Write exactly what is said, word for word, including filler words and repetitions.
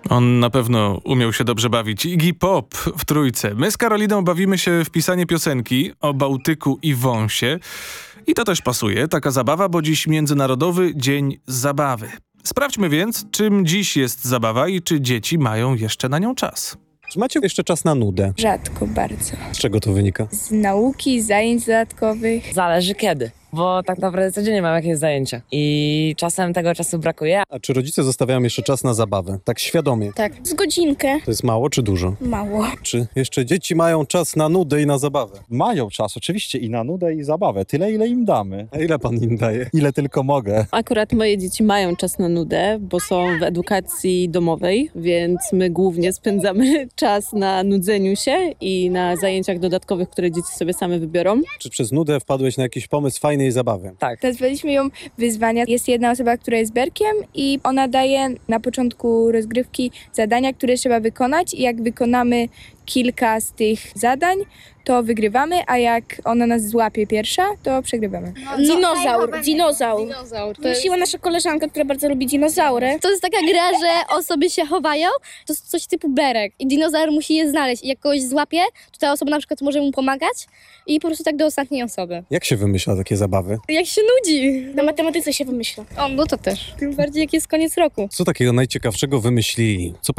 On na pewno umiał się dobrze bawić. Iggy Pop w trójce. My z Karoliną bawimy się w pisanie piosenki o Bałtyku i wąsie. I to też pasuje, taka zabawa, bo dziś Międzynarodowy Dzień Zabawy. Sprawdźmy więc, czym dziś jest zabawa i czy dzieci mają jeszcze na nią czas. Czy macie jeszcze czas na nudę? Rzadko bardzo. Z czego to wynika? Z nauki, zajęć dodatkowych. Zależy kiedy, bo tak naprawdę codziennie mam jakieś zajęcia i czasem tego czasu brakuje. A czy rodzice zostawiają jeszcze czas na zabawę? Tak świadomie. Tak, z godzinkę. To jest mało czy dużo? Mało. Czy jeszcze dzieci mają czas na nudę i na zabawę? Mają czas oczywiście i na nudę i zabawę. Tyle, ile im damy. A ile pan im daje? Ile tylko mogę. Akurat moje dzieci mają czas na nudę, bo są w edukacji domowej, więc my głównie spędzamy czas na nudzeniu się i na zajęciach dodatkowych, które dzieci sobie same wybiorą. Czy przez nudę wpadłeś na jakiś pomysł fajnej zabawy? Tak. Nazwaliśmy ją wyzwania. Jest jedna osoba, która jest berkiem i ona daje na początku rozgrywki zadania, które trzeba wykonać i jak wykonamy kilka z tych zadań, to wygrywamy, a jak ona nas złapie pierwsza, to przegrywamy. Dinozaur, dinozaur. Wymyśliła nasza koleżanka, która bardzo lubi dinozaury. To jest taka gra, że osoby się chowają, to jest coś typu berek i dinozaur musi je znaleźć i jak kogoś złapie, to ta osoba na przykład może mu pomagać i po prostu tak do ostatniej osoby. Jak się wymyśla takie zabawy? Jak się nudzi. Na matematyce się wymyśla. O, no to też. Tym bardziej jak jest koniec roku. Co takiego najciekawszego wymyślili? Co